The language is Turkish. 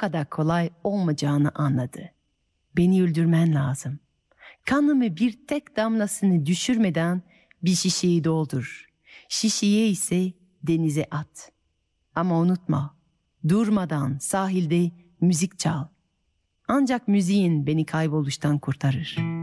kadar kolay olmayacağını anladı. Beni öldürmen lazım. Kanımı bir tek damlasını düşürmeden bir şişeyi doldur. Şişeyi ise denize at. Ama unutma, durmadan sahilde müzik çal. Ancak müziğin beni kayboluştan kurtarır.